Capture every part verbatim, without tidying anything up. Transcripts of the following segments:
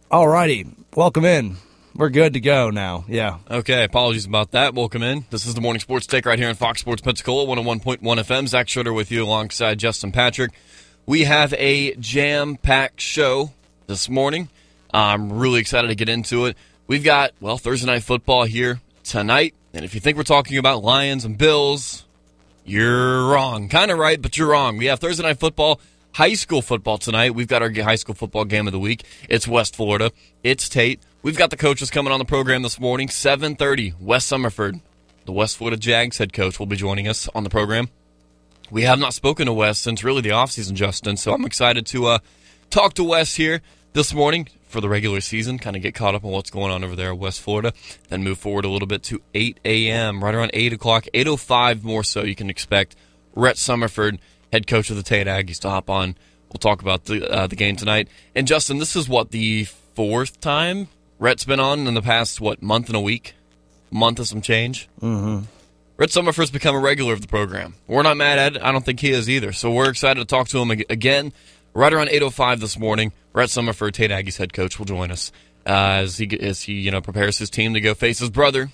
All righty. Welcome in. We're good to go now. Yeah. Okay, apologies about that. Welcome in. This is the Morning Sports Take right here on Fox Sports Pensacola, one oh one point one F M. Zach Schroeder with you alongside Justin Patrick. We have a jam-packed show this morning. I'm really excited to get into it. We've got, well, Thursday Night Football here tonight. And if you think we're talking about Lions and Bills, you're wrong. Kind of right, but you're wrong. We have Thursday Night Football, high school football tonight. We've got our high school football game of the week. It's West Florida. It's Tate. We've got the coaches coming on the program this morning. seven thirty, Wes Summerford, the West Florida Jags head coach, will be joining us on the program. We have not spoken to Wes since really the offseason, Justin, so I'm excited to uh, talk to Wes here this morning for the regular season, kind of get caught up on what's going on over there in West Florida, then move forward a little bit to eight a.m., right around eight o'clock, eight oh five more so you can expect Rhett Summerford, head coach of the Tate Aggies, to hop on. We'll talk about the uh, the game tonight. And, Justin, this is, what, the fourth time Rhett's been on in the past, what, month and a week? Month of some change? Mm-hmm. Rhett Summerford's become a regular of the program. We're not mad at it. I don't think he is either. So we're excited to talk to him again. Right around eight oh five this morning, Rhett Summerford, Tate Aggies head coach, will join us uh, as he as he you know prepares his team to go face his brother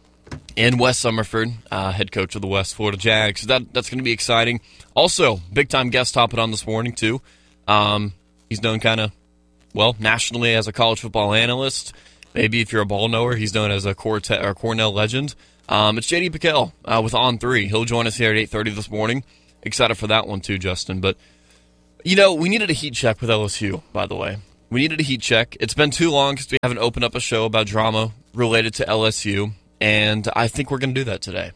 in Wes Summerford, uh, head coach of the West Florida Jags. So that that's going to be exciting. Also, big time guest hopping on this morning too. Um, he's known kind of well nationally as a college football analyst. Maybe if you're a ball knower, he's known as a Corte- or Cornell legend. Um, it's J D Piquel uh, with On three. He'll join us here at eight thirty this morning. Excited for that one too, Justin. But you know, we needed a heat check with L S U, by the way. We needed a heat check. It's been too long because we haven't opened up a show about drama related to L S U, and I think we're going to do that today.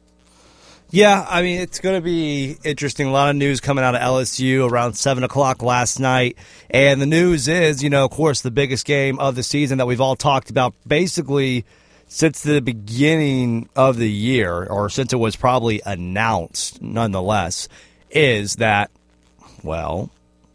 Yeah, I mean, it's going to be interesting. A lot of news coming out of L S U around seven o'clock last night. And the news is, you know, of course, the biggest game of the season that we've all talked about basically since the beginning of the year, or since it was probably announced, nonetheless, is that, well,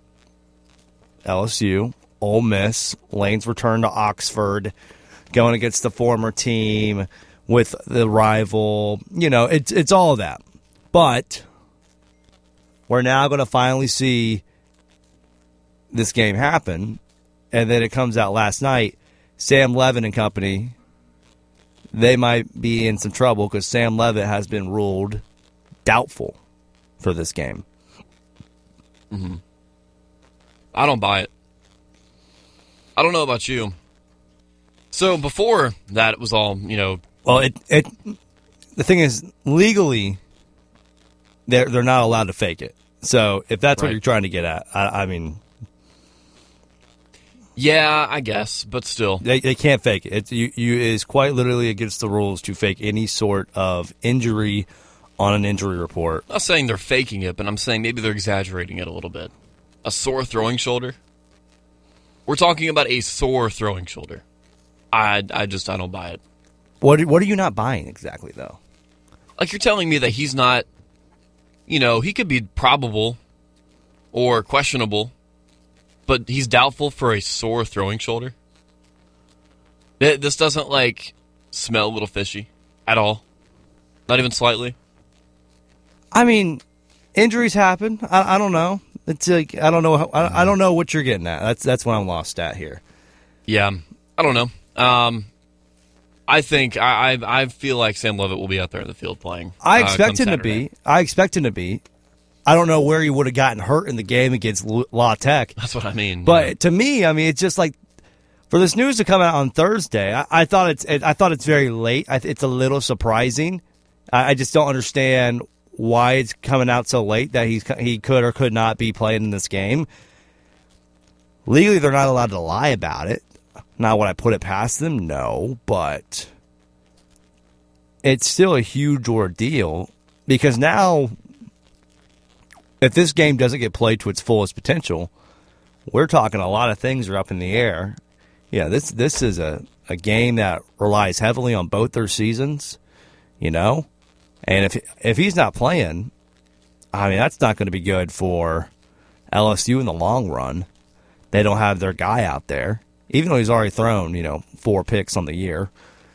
L S U, Ole Miss, Lane's return to Oxford, going against the former team with the rival. You know, it's it's all of that. But we're now going to finally see this game happen. And then it comes out last night, Sam Levitt and company, they might be in some trouble because Sam Levitt has been ruled doubtful for this game. Mm-hmm. I don't buy it. I don't know about you. So before that, it was all, you know. Well, it it the thing is, legally, they're they're not allowed to fake it. So if that's right. what you're trying to get at, I, I mean, yeah, I guess, but still, they they can't fake it. It's you you it is quite literally against the rules to fake any sort of injury on an injury report. I'm not saying they're faking it, but I'm saying maybe they're exaggerating it a little bit. A sore throwing shoulder? We're talking about a sore throwing shoulder. I, I just, I don't buy it. What What are you not buying exactly, though? Like, you're telling me that he's not, you know, he could be probable or questionable, but he's doubtful for a sore throwing shoulder? This doesn't, like, smell a little fishy at all? Not even slightly? I mean, injuries happen. I, I don't know. It's like I don't know. How, I, I don't know what you're getting at. That's that's what I'm lost at here. Yeah, I don't know. Um, I think I, I I feel like Sam Levitt will be out there in the field playing. I expect uh, him Saturday. to be. I expect him to be. I don't know where he would have gotten hurt in the game against La Tech. That's what I mean. But yeah. to me, I mean, it's just like for this news to come out on Thursday. I, I thought it's it, I thought it's very late. I, it's a little surprising. I, I just don't understand why it's coming out so late that he's he could or could not be playing in this game. Legally, they're not allowed to lie about it. Now, would I put it past them? No, but it's still a huge ordeal because now, if this game doesn't get played to its fullest potential, we're talking a lot of things are up in the air. Yeah, this this is a, a game that relies heavily on both their seasons, you know? And if if he's not playing, I mean, that's not going to be good for L S U in the long run. They don't have their guy out there, even though he's already thrown, you know, four picks on the year.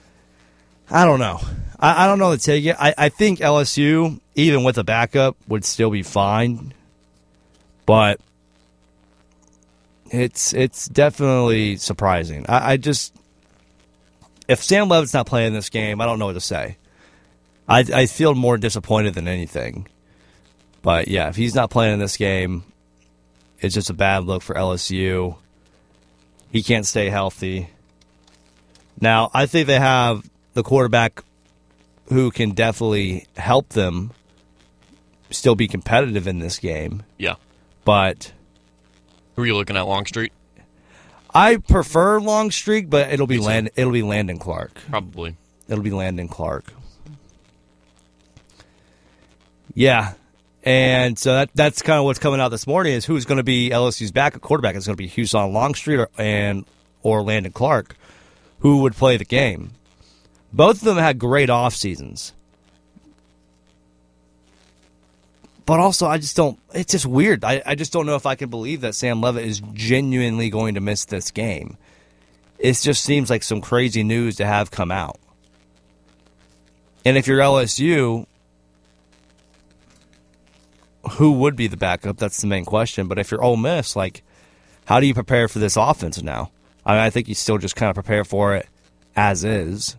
I don't know. I, I don't know the take it. I, I think L S U, even with a backup, would still be fine. But It's it's definitely surprising. I, I just if Sam Leavitt's not playing this game, I don't know what to say. I I feel more disappointed than anything. But yeah, if he's not playing in this game, it's just a bad look for L S U. He can't stay healthy. Now, I think they have the quarterback who can definitely help them still be competitive in this game. Yeah. But who are you looking at, Longstreet? I prefer Longstreet, but it'll be Land, it'll be Landon Clark. Probably. It'll be Landon Clark. Yeah. And so that that's kind of what's coming out this morning is who's going to be L S U's backup quarterback. It's going to be Huson Longstreet or, and or Landon Clark, who would play the game. Both of them had great off seasons. But also, I just don't, it's just weird. I, I just don't know if I can believe that Sam Leavitt is genuinely going to miss this game. It just seems like some crazy news to have come out. And if you're L S U, who would be the backup? That's the main question. But if you're Ole Miss, like, how do you prepare for this offense now? I mean, I think you still just kind of prepare for it as is.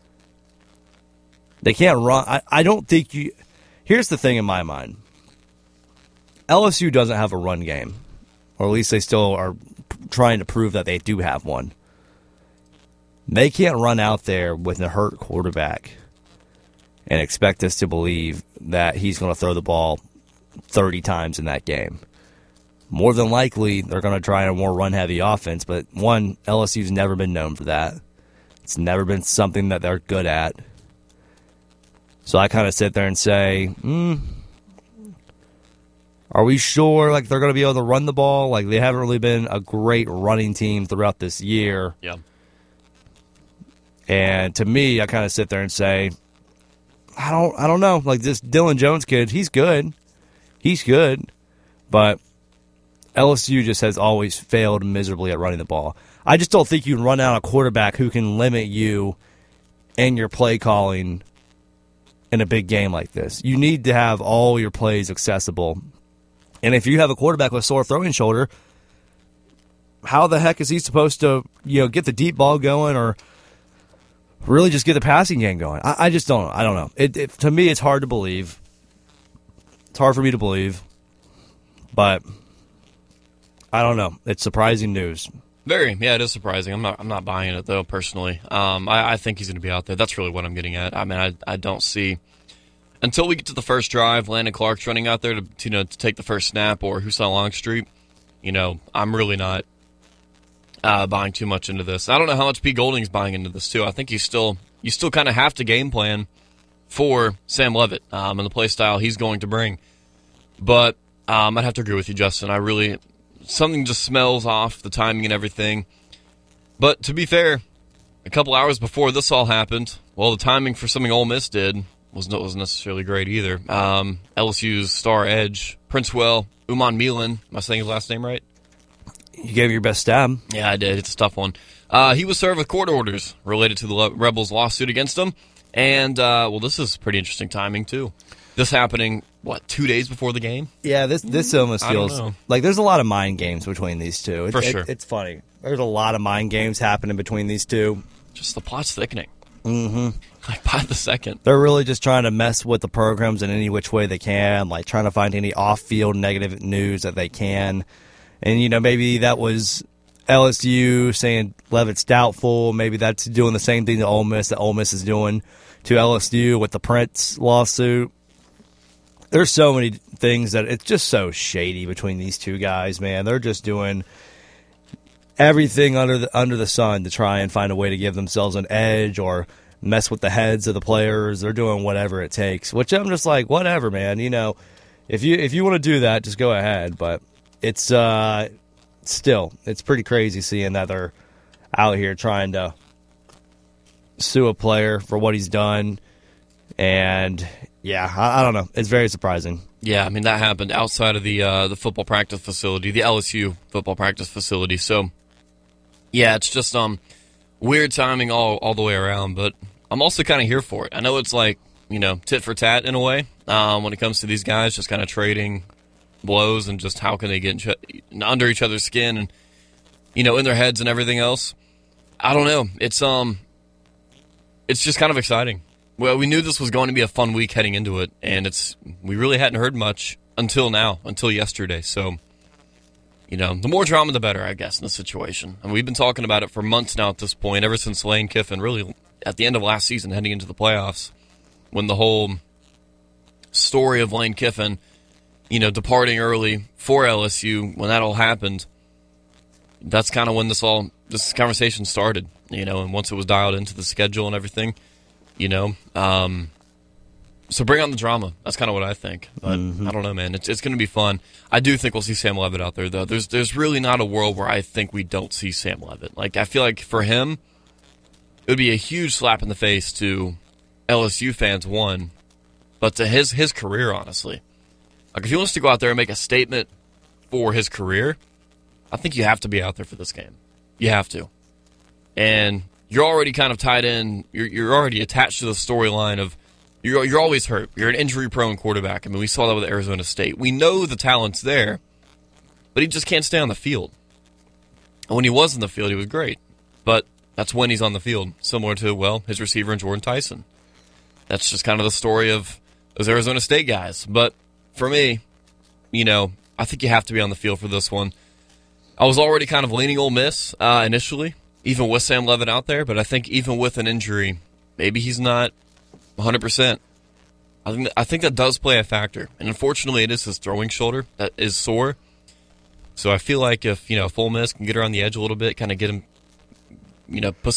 They can't run. I, I don't think you. Here's the thing in my mind. L S U doesn't have a run game, or at least they still are trying to prove that they do have one. They can't run out there with a hurt quarterback and expect us to believe that he's going to throw the ball thirty times in that game. More than likely, they're going to try a more run-heavy offense, but one, L S U's never been known for that. It's never been something that they're good at. So I kind of sit there and say, hmm, are we sure like they're going to be able to run the ball? Like they haven't really been a great running team throughout this year. Yeah. And to me, I kind of sit there and say, I don't, I don't know. Like this Dylan Jones kid, he's good, he's good, but L S U just has always failed miserably at running the ball. I just don't think you can run out a quarterback who can limit you and your play calling in a big game like this. You need to have all your plays accessible. And if you have a quarterback with a sore throwing shoulder, how the heck is he supposed to, you know, get the deep ball going or really just get the passing game going? I, I just don't know. I don't know. It, it, to me, it's hard to believe. It's hard for me to believe. But I don't know. It's surprising news. Very, yeah, it is surprising. I'm not, I'm not buying it though. Personally, um, I, I think he's going to be out there. That's really what I'm getting at. I mean, I, I don't see until we get to the first drive, Landon Clark's running out there to, to you know to take the first snap, or Huson Longstreet. You know, I'm really not uh, buying too much into this. I don't know how much Pete Golding's buying into this too. I think he's still you still kind of have to game plan for Sam Leavitt um, and the play style he's going to bring. But um, I'd have to agree with you, Justin. I really. Something just smells off, the timing and everything. But to be fair, a couple hours before this all happened, well, the timing for something Ole Miss did was not wasn't necessarily great either. Um, L S U's star edge, Princewell Uman Milan, am I saying his last name right? You gave it your best stab. Yeah, I did. It's a tough one. Uh, he was served with court orders related to the Rebels' lawsuit against him. And, uh, well, this is pretty interesting timing, too. This happening, what, two days before the game? Yeah, this this almost I don't feels know. like there's a lot of mind games between these two. It, For it- sure. it's funny. There's a lot of mind games happening between these two. Just the plot's thickening. Mm-hmm. Like, by the second. They're really just trying to mess with the programs in any which way they can, like trying to find any off-field negative news that they can. And, you know, maybe that was L S U saying Leavitt's doubtful. Maybe that's doing the same thing to Ole Miss that Ole Miss is doing to L S U with the Prince lawsuit. There's so many things that it's just so shady between these two guys, man. They're just doing everything under the under the sun to try and find a way to give themselves an edge or mess with the heads of the players. They're doing whatever it takes, which I'm just like, whatever, man. You know, if you if you want to do that, just go ahead. But it's uh, still it's pretty crazy seeing that they're out here trying to sue a player for what he's done. And yeah, I, I don't know. It's very surprising. Yeah, I mean, that happened outside of the uh, the football practice facility, the L S U football practice facility. So, yeah, it's just um weird timing all, all the way around, but I'm also kind of here for it. I know it's like, you know, tit for tat in a way um, when it comes to these guys, just kind of trading blows and just how can they get in ch- under each other's skin and you know, in their heads and everything else. I don't know. It's um, it's just kind of exciting. Well, we knew this was going to be a fun week heading into it, and it's we really hadn't heard much until now, until yesterday. So, you know, the more drama, the better, I guess, in the situation. And we've been talking about it for months now at this point, ever since Lane Kiffin, really at the end of last season, heading into the playoffs, when the whole story of Lane Kiffin, you know, departing early for L S U, when that all happened, that's kind of when this all this conversation started, you know, and once it was dialed into the schedule and everything, you know, um, so bring on the drama. That's kind of what I think. But mm-hmm. I don't know, man. It's it's going to be fun. I do think we'll see Sam Levitt out there, though. There's there's really not a world where I think we don't see Sam Levitt. Like, I feel like for him, it would be a huge slap in the face to L S U fans, one, but to his his career, honestly. Like, if he wants to go out there and make a statement for his career, I think you have to be out there for this game. You have to. And you're already kind of tied in. You're you're already attached to the storyline of you're you're always hurt. You're an injury-prone quarterback. I mean, we saw that with Arizona State. We know the talent's there, but he just can't stay on the field. And when he was on the field, he was great. But that's when he's on the field, similar to, well, his receiver in Jordan Tyson. That's just kind of the story of those Arizona State guys. But for me, you know, I think you have to be on the field for this one. I was already kind of leaning Ole Miss uh, initially, even with Sam Levitt out there, but I think even with an injury, maybe he's not one hundred percent. I think that, I think that does play a factor. And unfortunately, it is his throwing shoulder that is sore. So I feel like if, you know, if Ole Miss can get her on the edge a little bit, kind of get him, you know, put